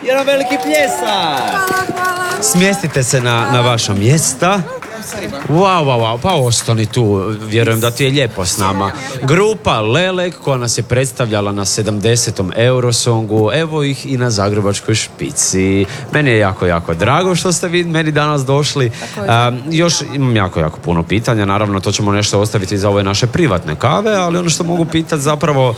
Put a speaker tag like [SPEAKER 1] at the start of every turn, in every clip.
[SPEAKER 1] Jedan veliki pljesak! Smjestite se na vaša mjesta. Wow, pa ostani tu, vjerujem da ti je lijepo s nama. Grupa Lelek koja nas je predstavljala na 70. Eurosongu, evo ih i na Zagrebačkoj špici. Meni je jako drago što ste vi meni danas došli. Još imam jako puno pitanja, naravno to ćemo nešto ostaviti za ove naše privatne kave, ali ono što mogu pitati zapravo...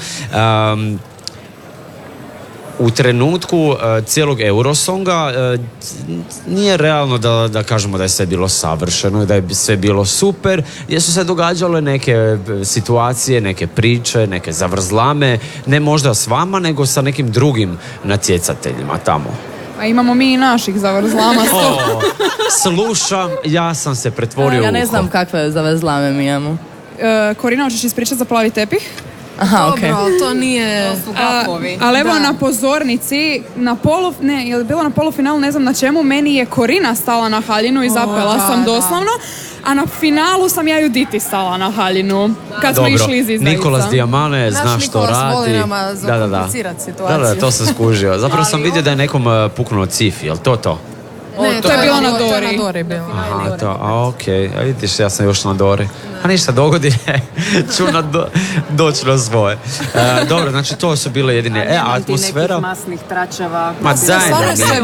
[SPEAKER 1] U trenutku cijelog Eurosonga nije realno da kažemo da je sve bilo savršeno i da je sve bilo super, jer su se događale neke situacije, neke priče, neke zavrzlame, ne možda s vama, nego sa nekim drugim natjecateljima tamo.
[SPEAKER 2] A imamo mi i naših zavrzlama.
[SPEAKER 1] Slušam, ja sam se pretvorio u
[SPEAKER 3] Ja ne znam kakve zavrzlame mi imamo.
[SPEAKER 2] Korina, hoćeš ispričati za plavi tepih?
[SPEAKER 3] Aha, okej.
[SPEAKER 4] Dobro, ali to nije...
[SPEAKER 2] Ali evo na pozornici, je li bilo na polufinalu, ne znam na čemu, meni je Korina stala na haljinu i zapela sam doslovno, a na finalu sam ja Juditi stala na haljinu, kad smo išli iz izdajica.
[SPEAKER 1] Nikolas Dijamane zna što radi.
[SPEAKER 4] Naš Nikolas voli nama zakomplicirati situaciju.
[SPEAKER 1] Da, to sam skužio. Zapravo sam vidio da je nekom puknuo cif, jel to?
[SPEAKER 2] Ne, to je bilo na Dori.
[SPEAKER 4] To je na Dori bilo.
[SPEAKER 1] Aha, okej. A vidiš, ja sam još na Dori. A ništa, dogodi ću doći na svoje. Dobro, znači to su bile jedine. Atmosfera...
[SPEAKER 5] Nekih masnih tračeva.
[SPEAKER 1] Ma zajedno.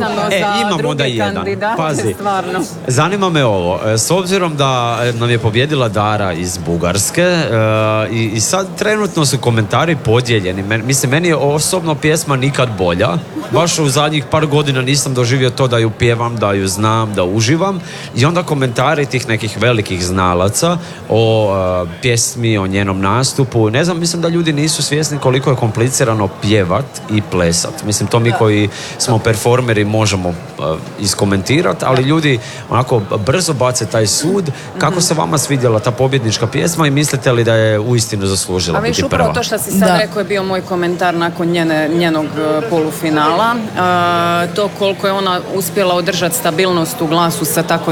[SPEAKER 5] Imamo
[SPEAKER 1] onda jedan.
[SPEAKER 5] Kandidate,
[SPEAKER 1] Pazi,
[SPEAKER 5] stvarno.
[SPEAKER 1] zanima me ovo. S obzirom da nam je pobjedila Dara iz Bugarske i sad trenutno su komentari podijeljeni. Mislim, meni je osobno pjesma nikad bolja. Baš u zadnjih par godina nisam doživio to da ju pjevam, da ju znam, da uživam. I onda komentari tih nekih velikih znalaca o pjesmi, o njenom nastupu. Ne znam, mislim da ljudi nisu svjesni koliko je komplicirano pjevat i plesat. Mislim, to mi koji smo performeri možemo iskomentirati, ali ljudi onako brzo bace taj sud. Kako se vama svidjela ta pobjednička pjesma i mislite li da je uistinu zaslužila biti prva?
[SPEAKER 5] A viš, upravo to što si sad rekao je bio moj komentar nakon njenog polufinala. To koliko je ona uspjela održati stabilnost u glasu sa tako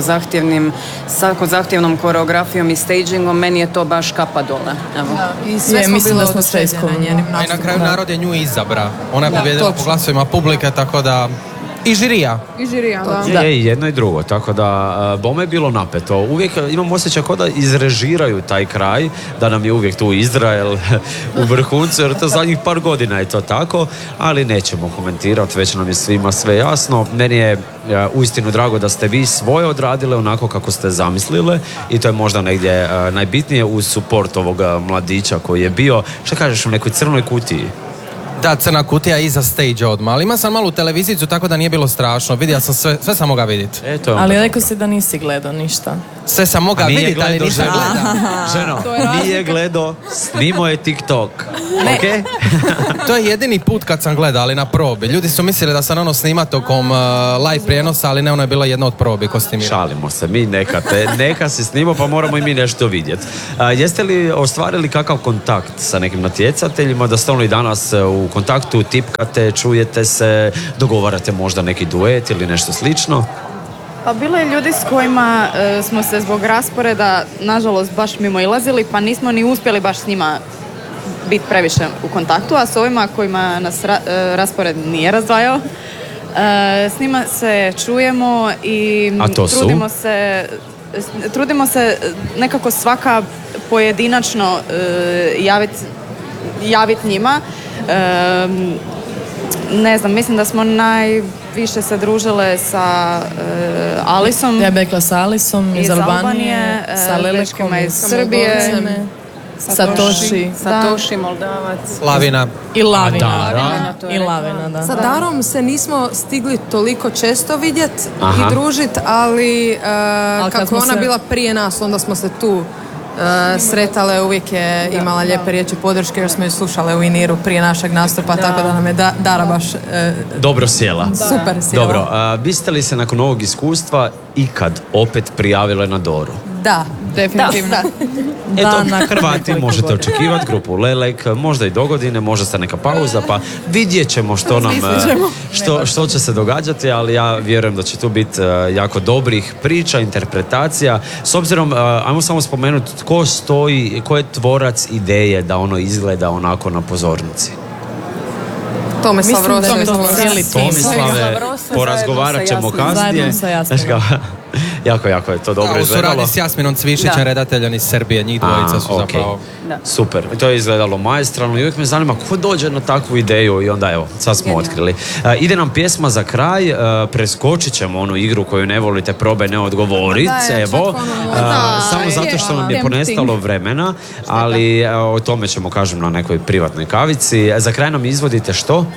[SPEAKER 5] zahtjevnom koreografijom i stagingom, meni je to baš kapa dole.
[SPEAKER 4] I sve smo
[SPEAKER 3] mislim
[SPEAKER 4] bilo
[SPEAKER 3] da smo sve
[SPEAKER 4] na njenim nastupima.
[SPEAKER 6] I na kraju narod je nju izabra. Ona je pobjedila po glasovima publike, tako da... I žirija,
[SPEAKER 2] da.
[SPEAKER 1] Jedno i drugo, tako da bome je bilo napeto. Uvijek imam osjećaj kao da izrežiraju taj kraj, da nam je uvijek tu Izrael u vrhuncu, jer to zadnjih par godina je to tako, ali nećemo komentirati, već nam je svima sve jasno. Meni je uistinu drago da ste vi svoje odradile onako kako ste zamislile i to je možda negdje najbitnije uz suport ovog mladića koji je bio, što kažeš, u nekoj crnoj kutiji.
[SPEAKER 6] Da, crna kutija iza stage odmah, ali ima sam malu televizicu, tako da nije bilo strašno. Vidio sam sve sam mogao vidjeti.
[SPEAKER 3] Ali rekao si da nisi gledao ništa.
[SPEAKER 6] Sve sam mogao vidjeti, ali nisam gledao.
[SPEAKER 1] Ženo, nije gledao, snimao je TikTok. Okay?
[SPEAKER 6] To je jedini put kad sam gledao, ali na probi. Ljudi su mislili da sam snima tokom live prijenosa, ali ne, ono je bila jedna od probi ko snimira.
[SPEAKER 1] Šalimo se, mi neka si snimao, pa moramo i mi nešto vidjeti. Jeste li ostvarili kakav kontakt sa nekim natjecateljima, da ste ono i danas u kontaktu, tipkate, čujete se, dogovarate možda neki duet ili nešto slično?
[SPEAKER 7] Pa bilo je ljudi s kojima smo se zbog rasporeda nažalost baš mimoilazili, pa nismo ni uspjeli baš s njima biti previše u kontaktu, a s ovima kojima nas raspored nije razdvajao, s njima se čujemo i trudimo se nekako svaka pojedinačno javiti njima. Ne znam, mislim da smo najviše se družile sa Alisom.
[SPEAKER 3] Ja bih rekla sa Alisom iz Albanije, sa Lelekom iz Srbije,
[SPEAKER 5] Satoshi, Moldavac.
[SPEAKER 6] Lavina.
[SPEAKER 3] I Lavina, da.
[SPEAKER 4] Sa Darom se nismo stigli toliko često vidjeti i družiti, ali kako je ona bila prije nas, onda smo se tu sretale, uvijek je imala lijepe riječi podrške jer smo ju slušale u Iniru prije našeg nastupa, tako da nam je Dara baš
[SPEAKER 1] dobro sjela.
[SPEAKER 4] Super sjela.
[SPEAKER 1] Dobro, biste li se nakon ovog iskustva ikad opet prijavile na Doru?
[SPEAKER 4] Da,
[SPEAKER 2] definitivno.
[SPEAKER 1] Eto, na Hrvati možete očekivati grupu Lelek, možda i dogodine, možda se neka pauza, pa vidjet ćemo što će se događati, ali ja vjerujem da će tu biti jako dobrih priča, interpretacija. S obzirom, ajmo samo spomenuti tko stoji, ko je tvorac ideje da ono izgleda onako na pozornici.
[SPEAKER 4] Tomislav Rose.
[SPEAKER 1] Tomislave, porazgovarat ćemo kasnije. Jako je to dobro izgledalo.
[SPEAKER 6] U suradnji s Jasminom Cvišićem, redateljem iz Srbije, njih dvojica su zapravo.
[SPEAKER 1] Super, to je izgledalo maestralno i uvijek me zanima ko dođe na takvu ideju i onda evo, sad smo otkrili. Ide nam pjesma za kraj, preskočit ćemo onu igru koju ne volite, probaj ne odgovorit, evo, samo zato što nam je ponestalo vremena, ali o tome ćemo kažem na nekoj privatnoj kavici. Za kraj nam izvodite što?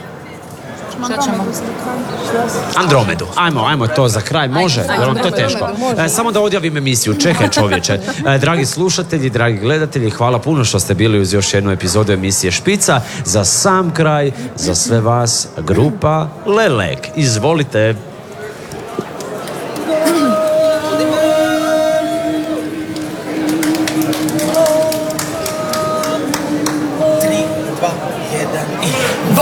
[SPEAKER 1] Andromedu. Ajmo to za kraj, može? Je vam to teško? Samo da odjavim emisiju. Čekaj čovječe. Dragi slušatelji, dragi gledatelji, hvala puno što ste bili uz još jednu epizodu emisije Špica. Za sam kraj, za sve vas, grupa Lelek. Izvolite.